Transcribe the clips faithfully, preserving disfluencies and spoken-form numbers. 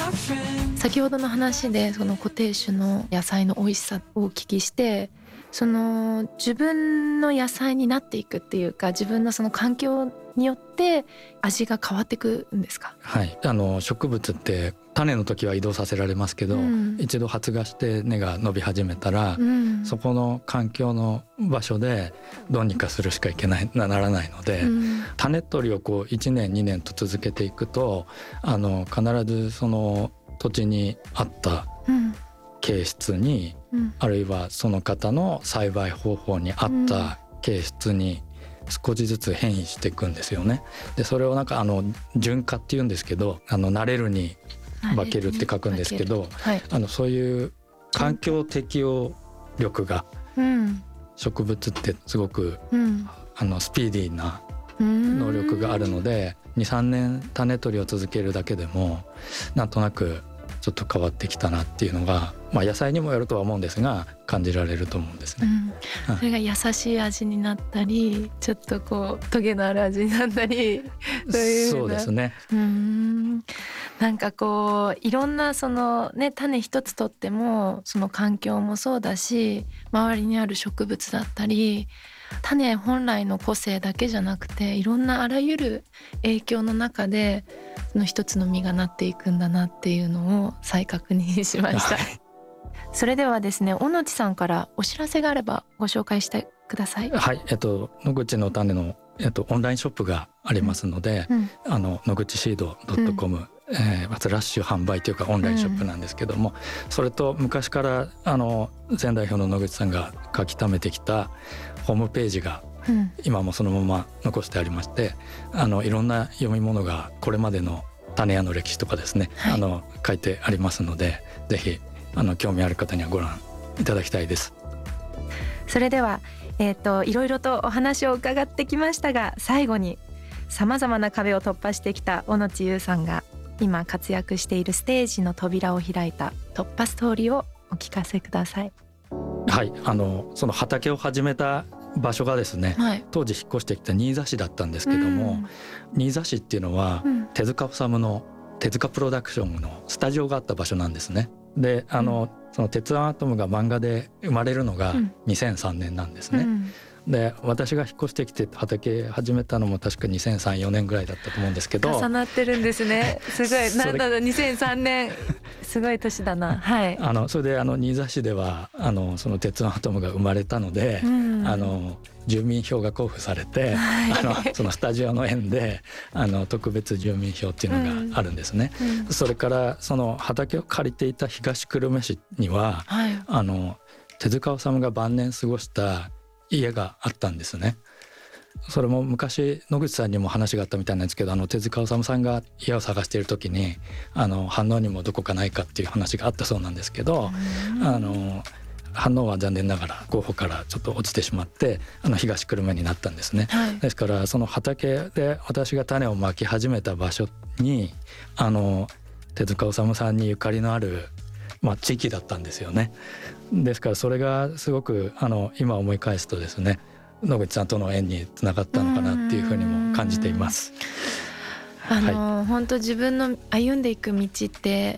先ほどの話でその固定種の野菜の美味しさをお聞きして、その自分の野菜になっていくっていうか、自分のその環境によって味が変わっていくんですか？ はい、あの植物って種の時は移動させられますけど、うん、一度発芽して根が伸び始めたら、うん、そこの環境の場所でどうにかするしかいけないならないので、うん、種取りをこういちねんにねんと続けていくと、あの必ずその土地に合った形質に、うん、あるいはその方の栽培方法に合った形質に少しずつ変異していくんですよね。でそれをなんかあの順化っていうんですけど、あの慣れるに化けるって書くんですけど、はい、あのそういう環境適応力が植物ってすごく、うん、あのスピーディーな能力があるので、にさんねん種取りを続けるだけでもなんとなくちょっと変わってきたなっていうのが、まあ、野菜にもよるとは思うんですが感じられると思うんですね、 うん、それが優しい味になったり、ちょっとこうトゲのある味になったりそういうそうですね。 うーんなんかこういろんなその、ね、種一つとってもその環境もそうだし、周りにある植物だったり、種本来の個性だけじゃなくていろんなあらゆる影響の中でその一つの実がなっていくんだなっていうのを再確認しました、はい、それではですね、小野地さんからお知らせがあればご紹介してください。 はい、えっと、野口の種の、えっと、オンラインショップがありますので、うん、あの野口シード .com、うんえー、まずラッシュ販売というかオンラインショップなんですけども、うん、それと昔からあの前代表の野口さんが書き溜めてきたホームページが今もそのまま残してありまして、あのいろんな読み物がこれまでの種屋の歴史とかですね、はい、あの書いてありますので、ぜひあの興味ある方にはご覧いただきたいです。 それでは、えーと、いろいろとお話を伺ってきましたが、最後にさまざまな壁を突破してきた小野地優さんが今活躍しているステージの扉を開いた突破ストーリーをお聞かせください。 はい、あのその畑を始めた場所がですね、はい、当時引っ越してきた新座市だったんですけども、うん、新座市っていうのは、うん、手塚治虫の手塚プロダクションのスタジオがあった場所なんですね。であの、うん、その鉄腕アトムが漫画で生まれるのがにせんさんねんなんですね、うん、で私が引っ越してきて畑始めたのも確かにせんさん、よねんぐらいだったと思うんですけど、 重なってるんですね。すごいなんだろう、にせんさんねんすごい年だな、はい、 あのそれであの新座市ではあのその鉄腕アトムが生まれたので、うん、あの住民票が交付されて、はい、あのそのスタジオの縁であの特別住民票っていうのがあるんですね、うんうん、それからその畑を借りていた東久留米市には、はい、あの手塚治虫が晩年過ごした家があったんですね。それも昔野口さんにも話があったみたいなんですけど、あの手塚治虫さんが家を探している時にあの飯能にもどこかないかっていう話があったそうなんですけど、あの飯能は残念ながら候補からちょっと落ちてしまってあの東久留米になったんですね、はい、ですからその畑で私が種をまき始めた場所にあの手塚治虫さんにゆかりのある、まあ、地域だったんですよね。ですからそれがすごくあの今思い返すとですね、野口さんとの縁につながったのかなっていうふうにも感じています。 あの、はい、本当自分の歩んでいく道って、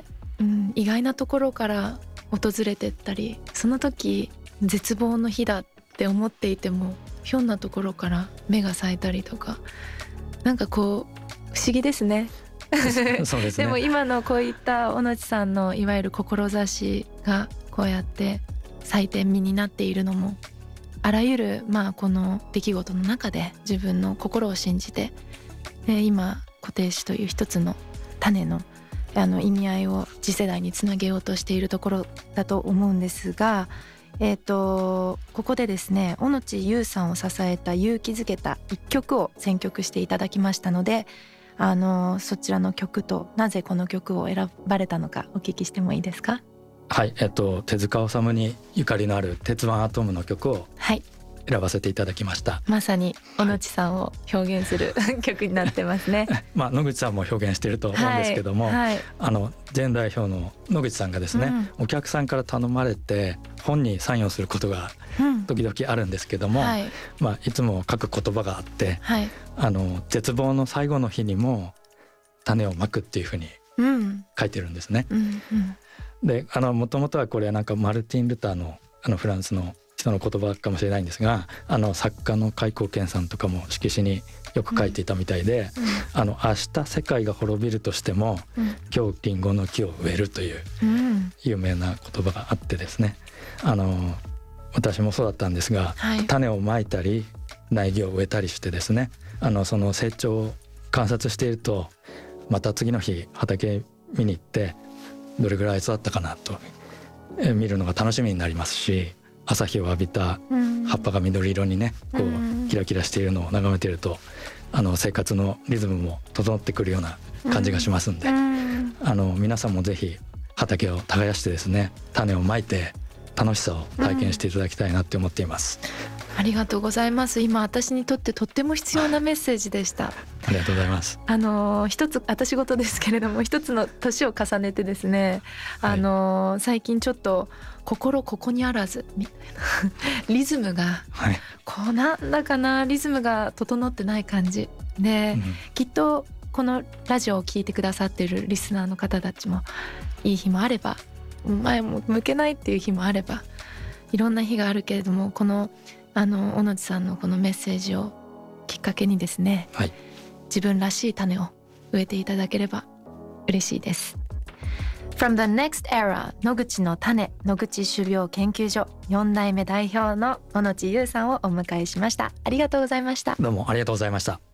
うん、意外なところから訪れてったり、その時絶望の日だって思っていてもひょんなところから芽が咲いたりとか、なんかこう不思議ですね。 そうですね。 でも今のこういった小野地さんのいわゆる志がこうやって咲いて実になっているのも、あらゆるまあこの出来事の中で自分の心を信じて、で今固定種という一つの種のあの意味合いを次世代につなげようとしているところだと思うんですが、えーとここでですね、小野地優さんを支えた勇気づけた一曲を選曲していただきましたので、あのそちらの曲となぜこの曲を選ばれたのかお聞きしてもいいですか？ はい、えっと、手塚治虫にゆかりのある鉄腕アトムの曲を選ばせていただきました、はい、 まさに小野地さんを表現する、はい、曲になってますね。 まあ、野口さんも表現していると思うんですけども、はいはい、あの前代表の野口さんがですね、うん、お客さんから頼まれて本にサインをすることが時々あるんですけども、うんはいまあ、いつも書く言葉があって、はい、あの絶望の最後の日にも種をまくっていうふうに書いてるんですね。 うんうん、 であのもともとはこれはなんかマルティン・ルターのあのフランスの人の言葉かもしれないんですが、あの作家の開高健さんとかも色紙によく書いていたみたいで、うんうん、あの明日世界が滅びるとしても、うん、今日リンゴの木を植えるという有名な言葉があってですね、あの私もそうだったんですが、はい、種をまいたり苗木を植えたりしてですね、あのその成長を観察していると、また次の日畑見に行ってどれぐらい育ったかなと見るのが楽しみになりますし、朝日を浴びた葉っぱが緑色にねこうキラキラしているのを眺めていると、あの生活のリズムも整ってくるような感じがしますんで、あの皆さんもぜひ畑を耕してですね、種をまいて楽しさを体験していただきたいなって思っています。 ありがとうございます。今私にとってとっても必要なメッセージでした。 ありがとうございます。 あの一つ私事ですけれども、一つの年を重ねてですね、あの、はい、最近ちょっと心ここにあらずみたいなリズムが、はい、こうなんだかなリズムが整ってない感じで、うん、きっとこのラジオを聞いてくださっているリスナーの方たちもいい日もあれば前も向けないっていう日もあれば、いろんな日があるけれども、このあの小野地さんのこのメッセージをきっかけにですね、はい、自分らしい種を植えていただければ嬉しいです。 From the next era 野口の種野口種苗研究所よん代目代表の小野地優さんをお迎えしました。ありがとうございました。 どうもありがとうございました。